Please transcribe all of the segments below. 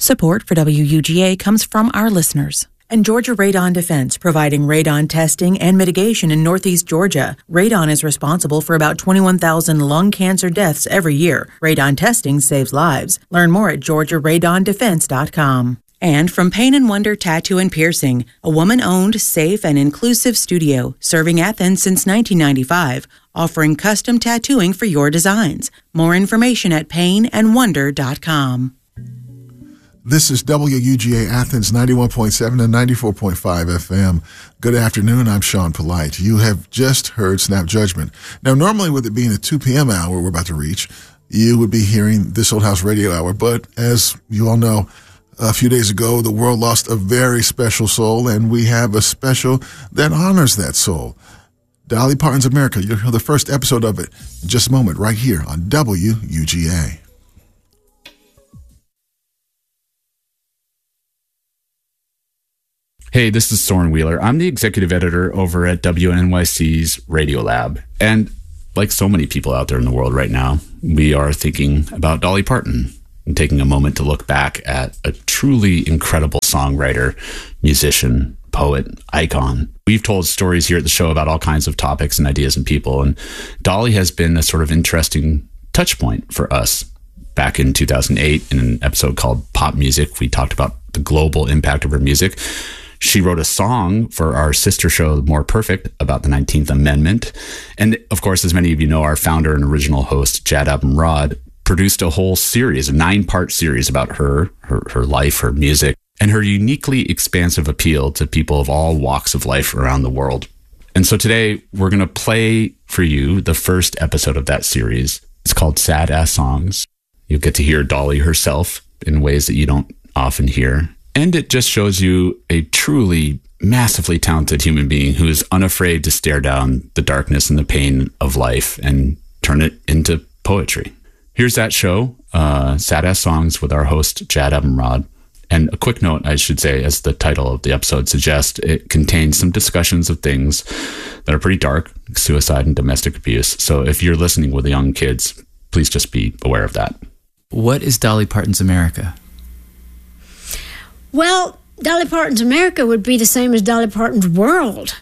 Support for WUGA comes from our listeners. And Georgia Radon Defense, providing radon testing and mitigation in Northeast Georgia. Radon is responsible for about 21,000 lung cancer deaths every year. Radon testing saves lives. Learn more at GeorgiaRadonDefense.com. And from Pain and Wonder Tattoo and Piercing, a woman-owned, safe, and inclusive studio serving Athens since 1995, offering custom tattooing for your designs. More information at painandwonder.com. This is WUGA Athens 91.7 and 94.5 FM. Good afternoon. I'm Sean Polite. You have just heard Snap Judgment. Now, normally with it being a 2 p.m. hour we're about to reach, you would be hearing This Old House Radio Hour. But as you all know, a few days ago, the world lost a very special soul, and we have a special that honors that soul. Dolly Parton's America. You'll hear the first episode of it in just a moment right here on WUGA. Hey, this is Soren Wheeler. I'm the executive editor over at WNYC's Radiolab. And like so many people out there in the world right now, we are thinking about Dolly Parton and taking a moment to look back at a truly incredible songwriter, musician, poet, icon. We've told stories here at the show about all kinds of topics and ideas and people, and Dolly has been a sort of interesting touch point for us. Back in 2008, in an episode called Pop Music, we talked about the global impact of her music. She wrote a song for our sister show, More Perfect, about the 19th Amendment. And of course, as many of you know, our founder and original host, Jad Abumrad, produced a whole series, a 9-part series about her life, her music, and her uniquely expansive appeal to people of all walks of life around the world. And so today, we're going to play for you the first episode of that series. It's called Sad Ass Songs. You'll get to hear Dolly herself in ways that you don't often hear. And it just shows you a truly massively talented human being who is unafraid to stare down the darkness and the pain of life and turn it into poetry. Here's that show, Sad Ass Songs, with our host, Jad Abumrad. And a quick note, I should say, as the title of the episode suggests, it contains some discussions of things that are pretty dark, like suicide and domestic abuse. So if you're listening with young kids, please just be aware of that. What is Dolly Parton's America? Well, Dolly Parton's America would be the same as Dolly Parton's world.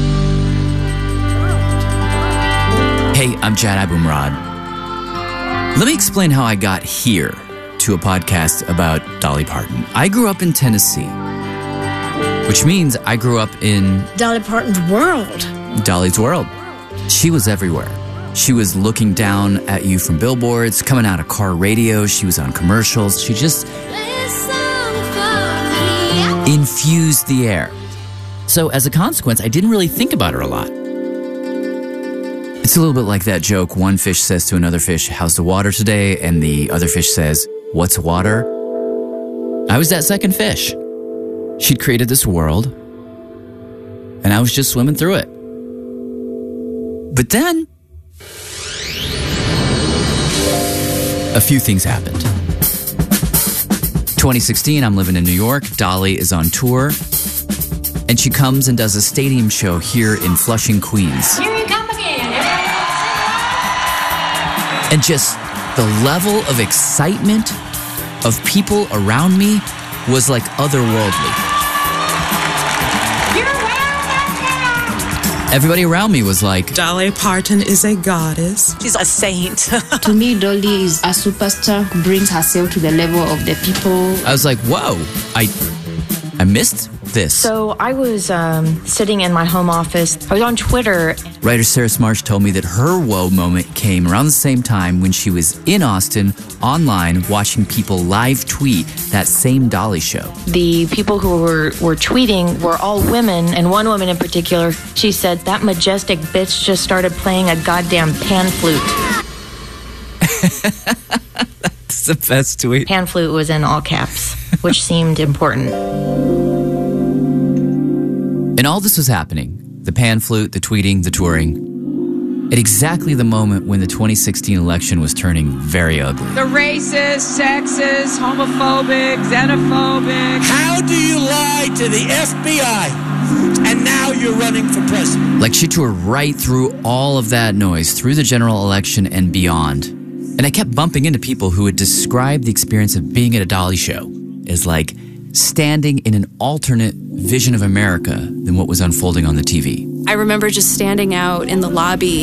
Hey, I'm Jad Abumrad. Let me explain how I got here to a podcast about Dolly Parton. I grew up in Tennessee, which means I grew up in Dolly Parton's world. Dolly's world. She was everywhere. She was looking down at you from billboards, coming out of car radio. She was on commercials. She just infused the air. So as a consequence, I didn't really think about her a lot. It's a little bit like that joke. One fish says to another fish, "How's the water today?" And the other fish says, "What's water?" I was that second fish. She'd created this world, and I was just swimming through it. But then a few things happened. 2016, I'm living in New York. Dolly is on tour, and she comes and does a stadium show here in Flushing, Queens. Here you come again. And just the level of excitement of people around me was like otherworldly. You're welcome. Everybody around me was like, Dolly Parton is a goddess. She's a saint. To me, Dolly is a superstar who brings herself to the level of the people. I was like, whoa, I missed this. So I was sitting in my home office. I was on Twitter. Writer Sarah Smarsh told me that her whoa moment came around the same time when she was in Austin, online, watching people live tweet that same Dolly show. The people who were tweeting were all women, and one woman in particular, she said, "That majestic bitch just started playing a goddamn pan flute." That's the best tweet. Pan flute was in all caps, which seemed important. And all this was happening, the pan flute, the tweeting, the touring, at exactly the moment when the 2016 election was turning very ugly. The racist, sexist, homophobic, xenophobic. How do you lie to the FBI and now you're running for president? Like she tore right through all of that noise, through the general election and beyond. And I kept bumping into people who would describe the experience of being at a Dolly show is like standing in an alternate vision of America than what was unfolding on the TV. I remember just standing out in the lobby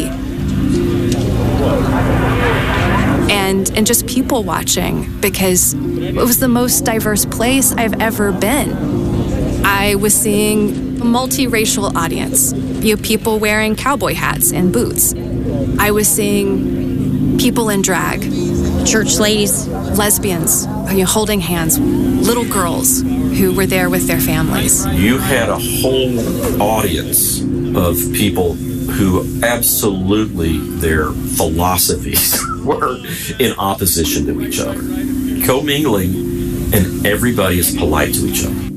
and just people watching, because it was the most diverse place I've ever been. I was seeing a multiracial audience, people wearing cowboy hats and boots. I was seeing people in drag, church ladies, lesbians, holding hands, little girls who were there with their families. You had a whole audience of people who absolutely their philosophies were in opposition to each other, commingling, and everybody is polite to each other.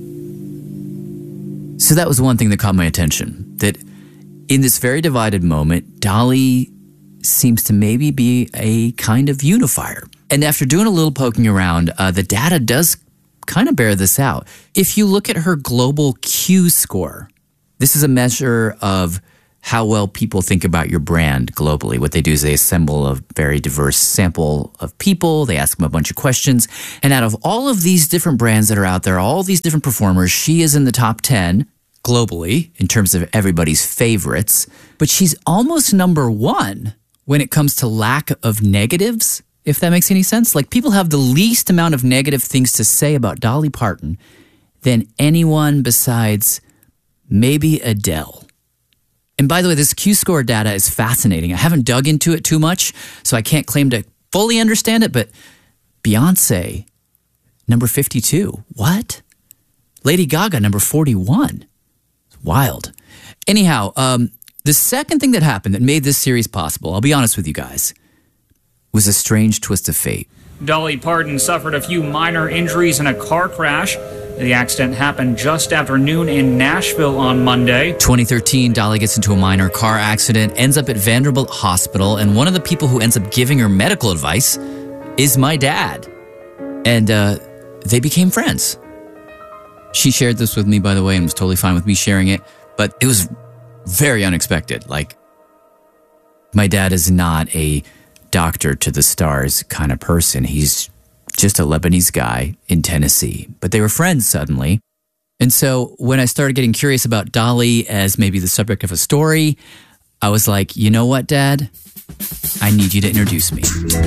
So that was one thing that caught my attention, that in this very divided moment, Dolly seems to maybe be a kind of unifier. And after doing a little poking around, the data does kind of bear this out. If you look at her global Q score, this is a measure of how well people think about your brand globally. What they do is they assemble a very diverse sample of people. They ask them a bunch of questions. And out of all of these different brands that are out there, all these different performers, she is in the top 10 globally in terms of everybody's favorites. But she's almost number one when it comes to lack of negatives, if that makes any sense. Like, people have the least amount of negative things to say about Dolly Parton than anyone besides maybe Adele. And by the way, this Q-score data is fascinating. I haven't dug into it too much, so I can't claim to fully understand it, but Beyonce, number 52. What? Lady Gaga, number 41. It's wild. Anyhow, the second thing that happened that made this series possible, I'll be honest with you guys, was a strange twist of fate. Dolly Parton suffered a few minor injuries in a car crash. The accident happened just after noon in Nashville on Monday. 2013, Dolly gets into a minor car accident, ends up at Vanderbilt Hospital, and one of the people who ends up giving her medical advice is my dad. And they became friends. She shared this with me, by the way, and was totally fine with me sharing it, but it was very unexpected. Like, my dad is not a doctor to the stars kind of person. He's just a Lebanese guy in Tennessee. But they were friends suddenly. And so when I started getting curious about Dolly as maybe the subject of a story, I was like, you know what, Dad? I need you to introduce me.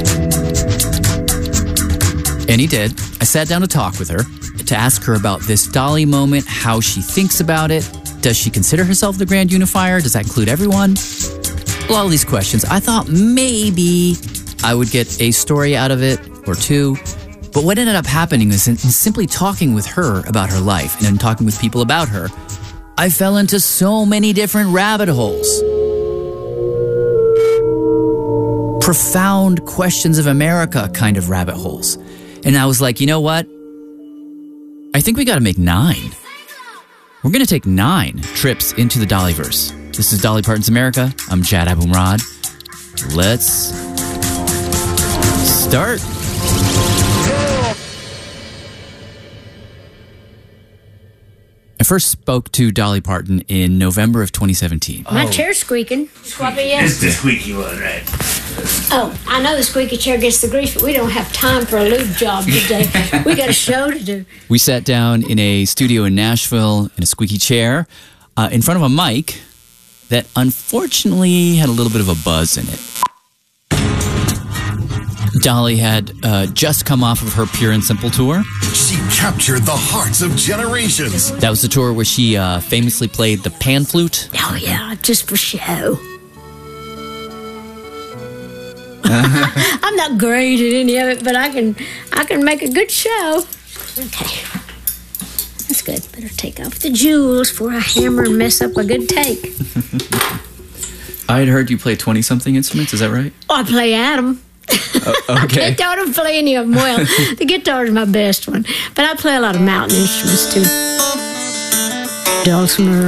And he did. I sat down to talk with her, to ask her about this Dolly moment, how she thinks about it. Does she consider herself the grand unifier? Does that include everyone? A lot of these questions. I thought maybe I would get a story out of it or two. But what ended up happening is in simply talking with her about her life and in talking with people about her, I fell into so many different rabbit holes. Profound questions of America kind of rabbit holes. And I was like, you know what? I think we got to make 9. We're going to take 9 trips into the Dollyverse. This is Dolly Parton's America. I'm Jad Abumrad. Let's start. I first spoke to Dolly Parton in November of 2017. My chair's squeaking. It's the squeaky one, right? Oh, I know the squeaky chair gets the grease, but we don't have time for a lube job today. We got a show to do. We sat down in a studio in Nashville in a squeaky chair in front of a mic that unfortunately had a little bit of a buzz in it. Dolly had just come off of her Pure and Simple tour. She captured the hearts of generations. That was the tour where she famously played the pan flute. Oh, yeah, just for show. I'm not great at any of it, but I can make a good show. Okay. That's good. Better take off the jewels before I hammer and mess up a good take. I had heard you play 20-something instruments, is that right? Oh, I play Adam. Okay. I don't play any of them well. The guitar is my best one. But I play a lot of mountain instruments, too. Dulcimer,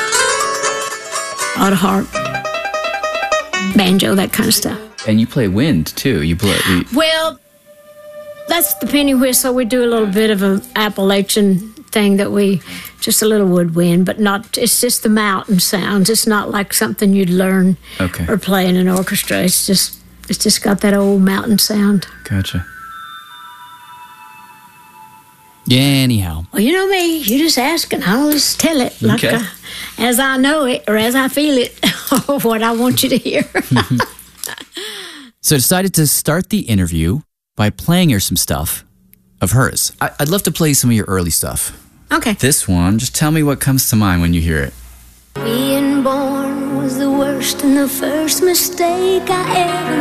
auto harp, banjo, that kind of stuff. And you play wind, too. Well, that's the penny whistle. We do a little bit of an Appalachian thing just a little woodwind, but not, it's just the mountain sounds. It's not like something you'd learn or play in an orchestra. It's just got that old mountain sound. Gotcha. Anyhow. Well, you know me. You just ask and I'll just tell it like as I know it or as I feel it, or what I want you to hear. So I decided to start the interview by playing her some stuff of hers. I'd love to play some of your early stuff. Okay. This one, just tell me what comes to mind when you hear it. Being born was the worst and the first mistake I ever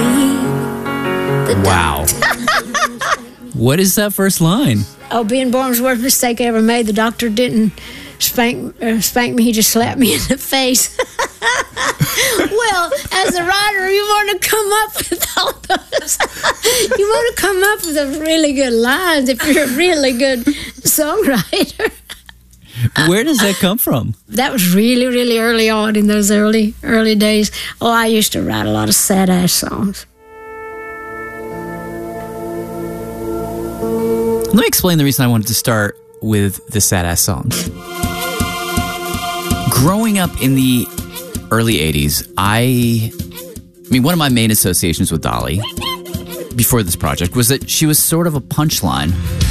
made. Wow. What is that first line? Oh, being born was the worst mistake I ever made. The doctor didn't spank me. He just slapped me in the face. Well, as a writer, you want to come up with all those. You want to come up with the really good lines if you're a really good songwriter. Where does that come from? That was really, really early on in those early days. Oh, I used to write a lot of sad-ass songs. Let me explain the reason I wanted to start with the sad-ass songs. Growing up in the early 80s, I mean, one of my main associations with Dolly before this project was that she was sort of a punchline.